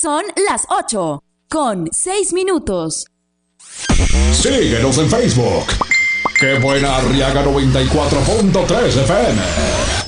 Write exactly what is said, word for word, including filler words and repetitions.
Son las ocho, con seis minutos. Síguenos en Facebook. ¡Qué buena! Arriaga noventa y cuatro punto tres F M.